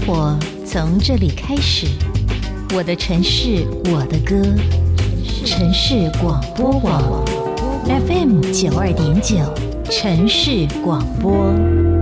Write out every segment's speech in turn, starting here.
活从这里开始，我的城市，我的歌，城市广播网 FM92.9，城市广播。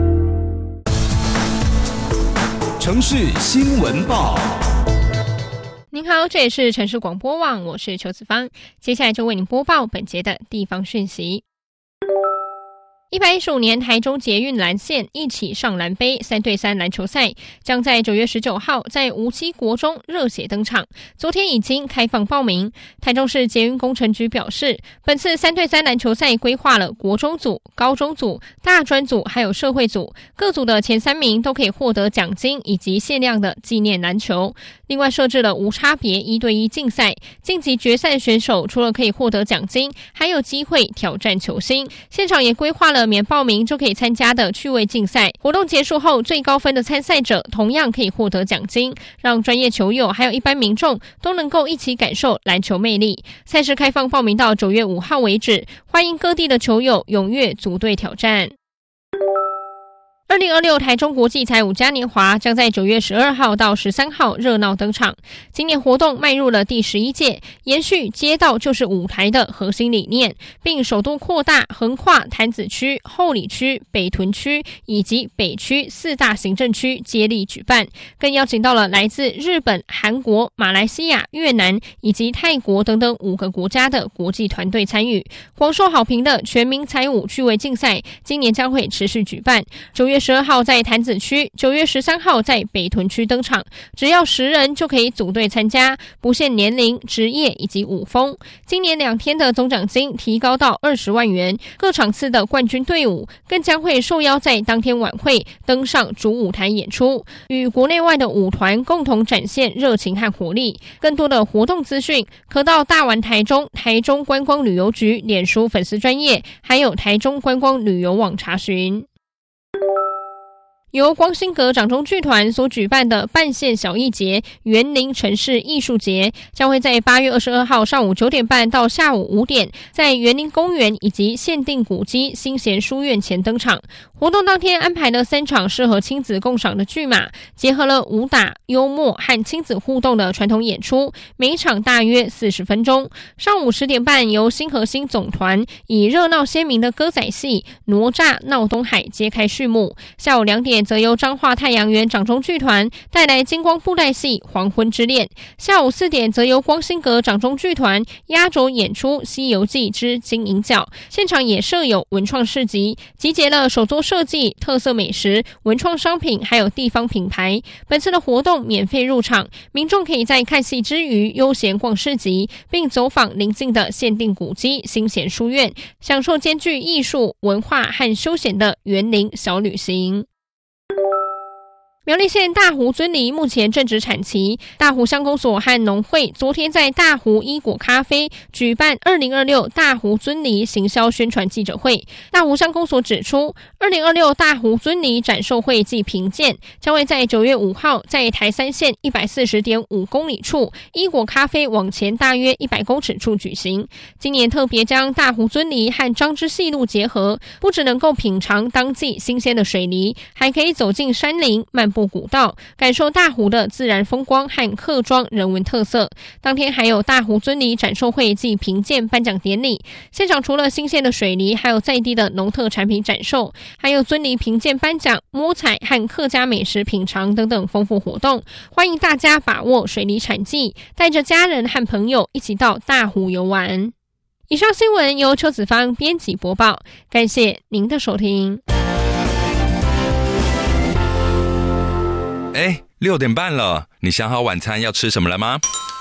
城市新闻报。 您好，这里是城市广播网，我是邱子芳，接下来就为您播报本节的地方讯息。115年台中捷运蓝线一起上蓝杯3对3篮球赛将在9月19号在梧栖国中热血登场，昨天已经开放报名。台中市捷运工程局表示，本次3对3篮球赛规划了国中组、高中组、大专组还有社会组，各组的前3名都可以获得奖金以及限量的纪念篮球。另外设置了无差别1对1竞赛，晋级决赛的选手除了可以获得奖金，还有机会挑战球星。现场也规划了免报名就可以参加的趣味竞赛，活动结束后最高分的参赛者同样可以获得奖金，让专业球友还有一般民众都能够一起感受篮球魅力。赛事开放报名到9月5号为止，欢迎各地的球友踊跃组队挑战。2026台中国际彩舞嘉年华将在9月12号到13号热闹登场。今年活动迈入了第11届，延续街道就是舞台的核心理念，并首度扩大横跨潭子区、后里区、北屯区以及北区4大行政区接力举办，更邀请到了来自日本、韩国、马来西亚、越南以及泰国等等5个国家的国际团队参与。广受好评的全民彩舞趣味竞赛今年将会持续举办，9月12号在潭子区，9月13号在北屯区登场，只要10人就可以组队参加，不限年龄、职业以及舞风。今年2天的总奖金提高到20万元，各场次的冠军队伍更将会受邀在当天晚会登上主舞台演出，与国内外的舞团共同展现热情和活力。更多的活动资讯可到大玩台中、台中观光旅游局脸书粉丝专页，还有台中观光旅游网查询。由光兴阁掌中剧团所举办的半线小艺节园林城市艺术节将会在8月22号上午9点半到下午5点在园林公园以及限定古迹新贤书院前登场。活动当天安排了3场适合亲子共赏的剧码，结合了武打、幽默和亲子互动的传统演出，每场大约40分钟。上午10点半由新和新总团以热闹鲜明的歌仔戏哪吒闹东海揭开序幕，下午2点则由彰化太阳园掌中剧团带来金光布袋戏黄昏之恋，下午4点则由光兴阁掌中剧团压轴演出西游记之金银角，现场也设有文创市集，集结了手作设计、特色美食、文创商品还有地方品牌。本次的活动免费入场，民众可以在看戏之余悠闲逛市集，并走访邻近的限定古迹新贤书院，享受兼具艺术、文化和休闲的园林小旅行。苗栗县大湖尊梨目前正值产期，大湖乡公所和农会昨天在大湖伊果咖啡举办2026大湖尊梨行销宣传记者会。大湖乡公所指出，2026大湖尊梨展售会暨评鉴将会在9月5号在台三线 140.5 公里处伊果咖啡往前大约100公尺处举行。今年特别将大湖尊梨和樟之细路结合，不只能够品尝当季新鲜的水梨，还可以走进山林漫步古道，感受大湖的自然风光和客庄人文特色。当天还有大湖尊梨展售会暨评鉴颁奖典礼，现场除了新鲜的水梨，还有在地的农特产品展售，还有尊梨评鉴颁奖、摸彩和客家美食品尝等等丰富活动。欢迎大家把握水梨产季，带着家人和朋友一起到大湖游玩。以上新闻由邱子芳编辑播报，感谢您的收听。 6点半了，你想好晚餐要吃什么了吗？